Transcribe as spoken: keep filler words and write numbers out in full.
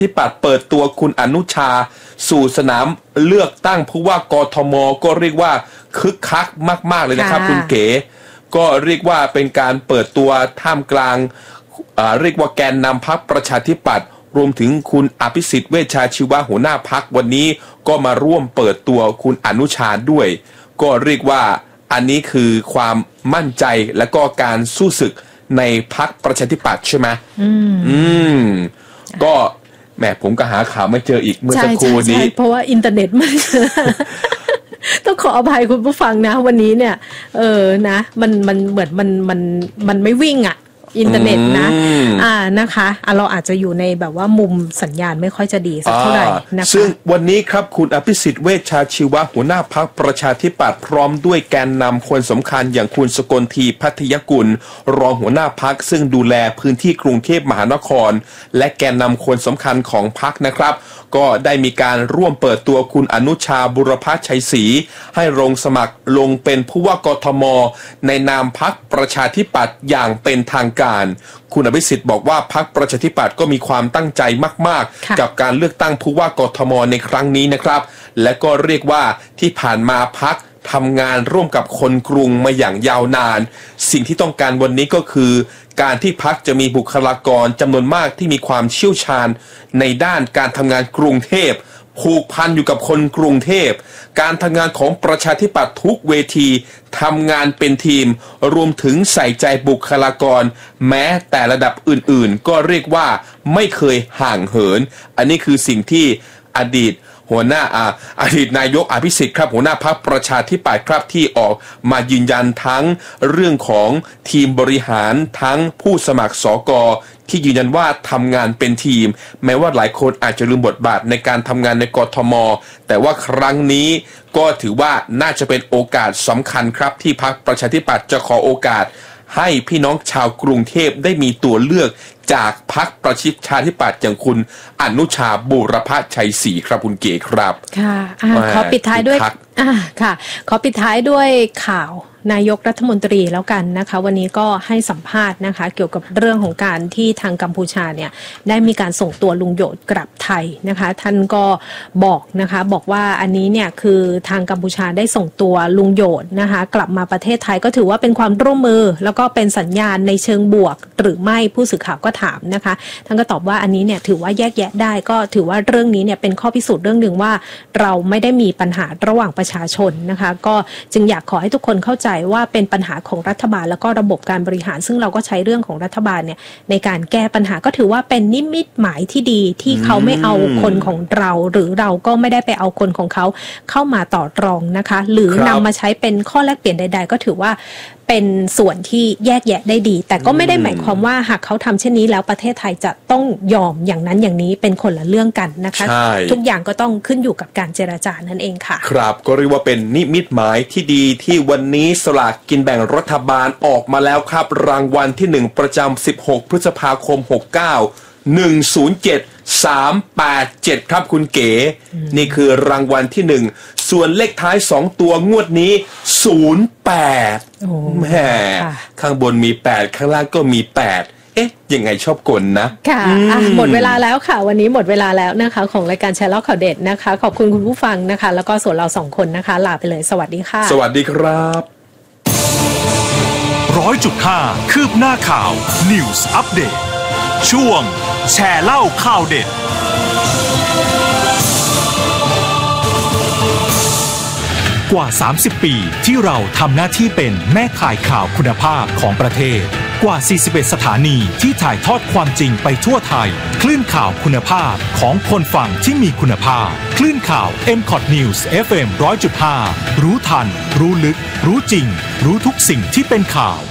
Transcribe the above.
ที่ปัดเปิดตัวคุณอนุชาสู่สนามเลือกตั้งผู้ว่ากทมก็เรียกว่าคึกคักมากๆเลยนะครับคุณเก๋ก็เรียกว่าเป็นการเปิดตัวท่ามกลางเรียกว่าแกนนำพรรคประชาธิปัตย์รวมถึงคุณอภิสิทธิ์เวชชาชีวะหัวหน้าพรรควันนี้ก็มาร่วมเปิดตัวคุณอนุชาด้วยก็เรียกว่าอันนี้คือความมั่นใจและก็การสู้ศึกในพรรคประชาธิปัตย์ใช่ไหมอืมอืมก็แหมผมก็หาข่าวไม่เจออีกเมื่อสักครู่นี้เพราะว่าอินเทอร์เน็ตไม่ต้องขออภัยคุณผู้ฟังนะวันนี้เนี่ยเออนะมันมันเหมือนมันมันมันไม่วิ่งอ่ะอินเทอร์เน็ตนะอ่านะคะอ่ะเราอาจจะอยู่ในแบบว่ามุมสัญญาณไม่ค่อยจะดีสักเท่าไหร่นะคะซึ่งวันนี้ครับคุณอภิสิทธิ์เวชชาชีวะหัวหน้าพรรคประชาธิปัตย์พร้อมด้วยแกนนำคนสำคัญอย่างคุณสกลทีพัทยกุลรองหัวหน้าพรรคซึ่งดูแลพื้นที่กรุงเทพมหานครและแกนนำคนสำคัญของพรรคนะครับก็ได้มีการร่วมเปิดตัวคุณอนุชาบุรพชัยศรีให้ลงสมัครลงเป็นผู้ว่ากทมในนามพรรคประชาธิปัตย์อย่างเป็นทางการคุณอภิสิทธิ์บอกว่าพรรคประชาธิปัตย์ก็มีความตั้งใจมากๆกับการเลือกตั้งผู้ว่ากทมในครั้งนี้นะครับและก็เรียกว่าที่ผ่านมาพรรคทำงานร่วมกับคนกรุงมาอย่างยาวนานสิ่งที่ต้องการวันนี้ก็คือการที่พรรคจะมีบุคลากรจำนวนมากที่มีความเชี่ยวชาญในด้านการทำงานกรุงเทพผูกพันอยู่กับคนกรุงเทพการทำงานของประชาธิปัตย์ทุกเวทีทำงานเป็นทีมรวมถึงใส่ใจบุคลากรแม้แต่ระดับอื่นๆก็เรียกว่าไม่เคยห่างเหินอันนี้คือสิ่งที่อดีตหัวหน้าอาอดีตนายกอภิสิทธิ์ครับหัวหน้าพรรคประชาธิปัตย์ครับที่ออกมายืนยันทั้งเรื่องของทีมบริหารทั้งผู้สมัครสกที่ยืนยันว่าทำงานเป็นทีมแม้ว่าหลายคนอาจจะลืมบทบาทในการทำงานในกทมแต่ว่าครั้งนี้ก็ถือว่าน่าจะเป็นโอกาสสำคัญครับที่พรรคประชาธิปัตย์จะขอโอกาสให้พี่น้องชาวกรุงเทพได้มีตัวเลือกจากพรรคประชาธิปัตย์อย่างคุณอนุชาบุรพชัยศรีครับคุณเก๋ครับค่ะขอปิดท้ายด้วยอ่าค่ะขอปิดท้ายด้วยข่าวนายกรัฐมนตรีแล้วกันนะคะวันนี้ก็ให้สัมภาษณ์นะคะเกี่ยวกับเรื่องของการที่ทางกัมพูชาเนี่ยได้มีการส่งตัวลุงโหยดกลับไทยนะคะท่านก็บอกนะคะบอกว่าอันนี้เนี่ยคือทางกัมพูชาได้ส่งตัวลุงโหยดนะคะกลับมาประเทศไทยก็ถือว่าเป็นความร่วมมือแล้วก็เป็นสัญญาณในเชิงบวกหรือไม่ผู้สื่อข่าวก็ถามนะคะท่านก็ตอบว่าอันนี้เนี่ยถือว่าแยกแยะได้ก็ถือว่าเรื่องนี้เนี่ยเป็นข้อพิสูจน์เรื่องหนึ่งว่าเราไม่ได้มีปัญหาระหว่างประชาชนนะคะก็จึงอยากขอให้ทุกคนเข้าใจว่าเป็นปัญหาของรัฐบาลแล้วก็ระบบการบริหารซึ่งเราก็ใช้เรื่องของรัฐบาลเนี่ยในการแก้ปัญหาก็ถือว่าเป็นนิมิตหมายที่ดีที่เขาไม่เอาคนของเราหรือเราก็ไม่ได้ไปเอาคนของเขาเข้ามาต่อรองนะคะหรือนำมาใช้เป็นข้อแลกเปลี่ยนใดๆก็ถือว่าเป็นส่วนที่แยกแยะได้ดีแต่ก็ไม่ได้หมายความว่าหากเขาทำเช่นนี้แล้วประเทศไทยจะต้องยอมอย่างนั้นอย่างนี้เป็นคนละเรื่องกันนะคะทุกอย่างก็ต้องขึ้นอยู่กับการเจรจานั่นเองค่ะครับก็เรียกว่าเป็นนิมิตหมายที่ดีที่วันนี้สลากกินแบ่งรัฐบาลออกมาแล้วครับรางวัลที่หนึ่งประจำสิบหกพฤษภาคมหกเก้า หนึ่ง ศูนย์ เจ็ด สาม แปด เจ็ดครับคุณเก๋นี่คือรางวัลที่หนึ่งส่วนเลขท้ายสองตัวงวดนี้ศูนย์ แปดแหมข้างบนมีแปดข้างล่างก็มีแปดเอ๊ะยังไงชอบกลนะค่ะหมดเวลาแล้วค่ะวันนี้หมดเวลาแล้วนะคะของรายการแชร์เล่าข่าวเด็ดนะคะขอบคุณคุณผู้ฟังนะคะแล้วก็ส่วนเราสองคนนะคะลาไปเลยสวัสดีค่ะสวัสดีครับร้อยจุดห้าคืบหน้าข่าว News Update ช่วงแชร์เล่าข่าวเด็ดกว่าสามสิบปีที่เราทำหน้าที่เป็นแม่ข่ายข่าวคุณภาพของประเทศกว่าสี่สิบเอ็ดสถานีที่ถ่ายทอดความจริงไปทั่วไทยคลื่นข่าวคุณภาพของคนฟังที่มีคุณภาพคลื่นข่าว เอ็ม คอท News เอฟ เอ็ม หนึ่งร้อยจุดห้า รู้ทันรู้ลึกรู้จริงรู้ทุกสิ่งที่เป็นข่าว